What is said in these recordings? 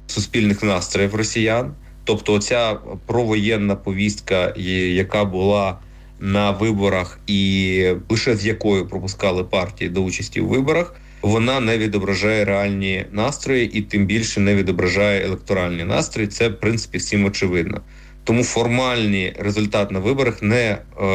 суспільних настроїв росіян. Тобто ця провоєнна повістка, яка була на виборах і лише з якою пропускали партії до участі у виборах, вона не відображає реальні настрої і тим більше не відображає електоральні настрої. Це, в принципі, всім очевидно. Тому формальний результат на виборах не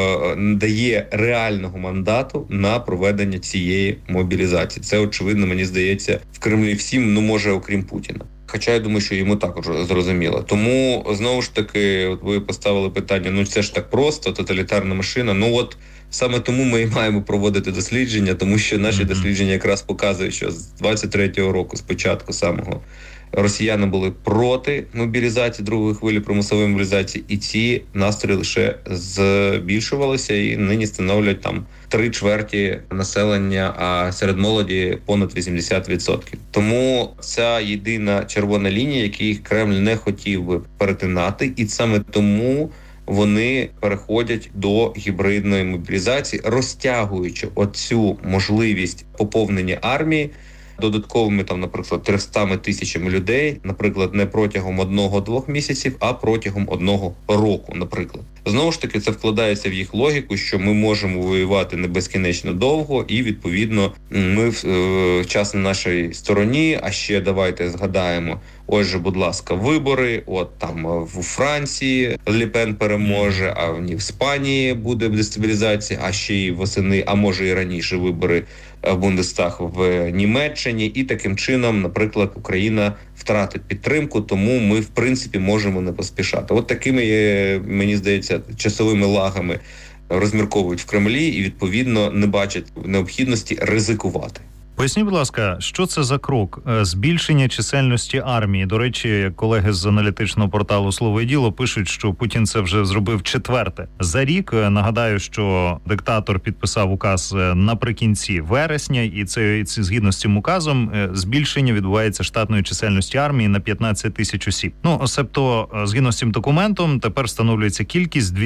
дає реального мандату на проведення цієї мобілізації. Це, очевидно, мені здається, в Кремлі всім, може, окрім Путіна. Хоча я думаю, що йому також зрозуміло. Тому, знову ж таки, от ви поставили питання, це ж так просто, тоталітарна машина. Саме тому ми і маємо проводити дослідження, тому що наші дослідження якраз показують, що з 23-го року, спочатку самого, росіяни були проти мобілізації, другої хвилі примусової мобілізації, і ці настрої лише збільшувалися і нині становлять там 3/4 населення, а серед молоді понад 80%. Тому ця єдина червона лінія, яку Кремль не хотів би перетинати, і саме тому вони переходять до гібридної мобілізації, розтягуючи оцю можливість поповнення армії додатковими, наприклад, 300 тисячами людей, наприклад, не протягом 1-2 місяців, а протягом 1 року, наприклад. Знову ж таки, це вкладається в їх логіку, що ми можемо воювати не безкінечно довго, і, відповідно, ми час на нашій стороні, а ще давайте згадаємо, ось же, будь ласка, вибори, у Франції Ле Пен переможе, а в Іспанії буде дестабілізація, а ще й восени, а може і раніше вибори в Бундестаг в Німеччині, і таким чином, наприклад, Україна втратить підтримку, тому ми, в принципі, можемо не поспішати. Такими, мені здається, часовими лагами розмірковують в Кремлі і, відповідно, не бачать необхідності ризикувати. Поясніть, будь ласка, що це за крок? Збільшення чисельності армії. До речі, колеги з аналітичного порталу «Слово і діло» пишуть, що Путін це вже зробив 4-те за рік. Нагадаю, що диктатор підписав указ наприкінці вересня, і це згідно з цим указом збільшення відбувається штатної чисельності армії на 15 тисяч осіб. Себто, згідно з цим документом, тепер встановлюється кількість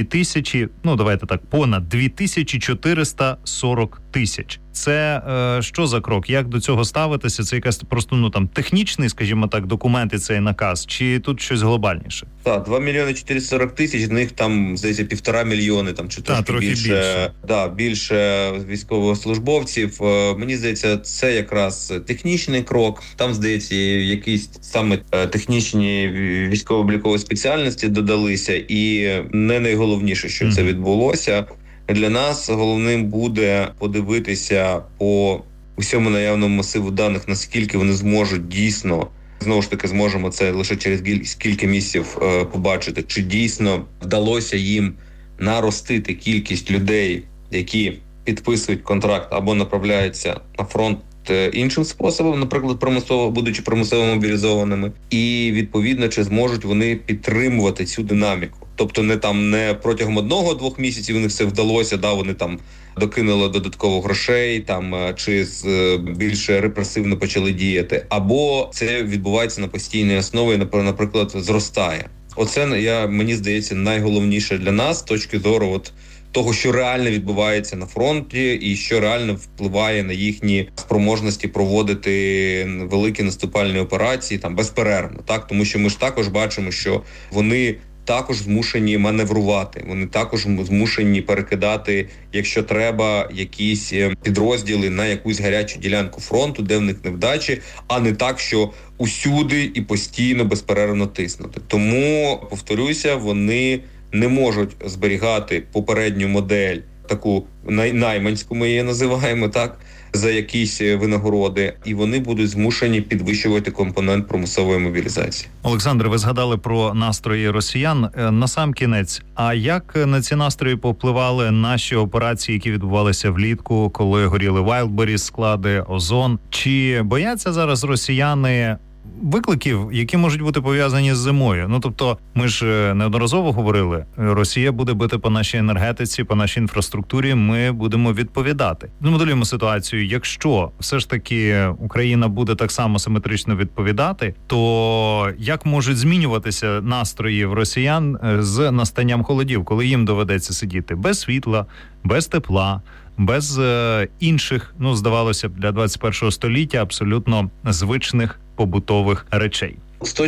понад 2440 тисяч. Це що за крок? Як до цього ставитися? Це якась просто технічний, скажімо так, документ і цей наказ? Чи тут щось глобальніше? Так, 2 мільйони 440 тисяч, з них здається 1,5 мільйони, чи трохи більше. Більше військовослужбовців. Мені здається, це якраз технічний крок. Там, здається, якісь саме технічні військово-облікові спеціальності додалися, і не найголовніше, що це відбулося. Для нас головним буде подивитися по усьому наявному масиву даних, наскільки вони зможуть дійсно, знову ж таки, зможемо це лише через кілька місяців побачити, чи дійсно вдалося їм наростити кількість людей, які підписують контракт або направляються на фронт іншим способом, наприклад, будучи примусово мобілізованими, і, відповідно, чи зможуть вони підтримувати цю динаміку. Тобто не протягом 1-2 місяців у них все вдалося, вони докинули додатково грошей, чи більше репресивно почали діяти, або це відбувається на постійній основі, наприклад, зростає. Оце, мені здається, найголовніше для нас з точки зору того, що реально відбувається на фронті і що реально впливає на їхні спроможності проводити великі наступальні операції безперервно, тому що ми ж також бачимо, що вони також змушені маневрувати, вони також змушені перекидати, якщо треба, якісь підрозділи на якусь гарячу ділянку фронту, де в них невдачі, а не так, що усюди і постійно безперервно тиснути. Тому, повторюся, вони не можуть зберігати попередню модель, таку найманську ми її називаємо, за якісь винагороди, і вони будуть змушені підвищувати компонент примусової мобілізації. Олександр, ви згадали про настрої росіян. Насамкінець, а як на ці настрої повпливали наші операції, які відбувалися влітку, коли горіли Wildberries, склади, Озон? Чи бояться зараз росіяни викликів, які можуть бути пов'язані з зимою? Тобто, ми ж неодноразово говорили, Росія буде бити по нашій енергетиці, по нашій інфраструктурі, ми будемо відповідати. Моделюємо ситуацію, якщо все ж таки Україна буде так само симетрично відповідати, то як можуть змінюватися настрої в росіян з настанням холодів, коли їм доведеться сидіти без світла, без тепла, без інших, здавалося б, для 21-го століття абсолютно звичних побутових речей? З точки